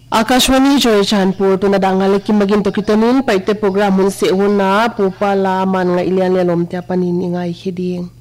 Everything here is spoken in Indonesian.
आकाशवाणी जोय चांदपुर तो नादांगल की मगिन तो कितनिन पाइते प्रोग्राम मुन से उना पुपा ला मान nga ilian le lom tia panin ingai khiding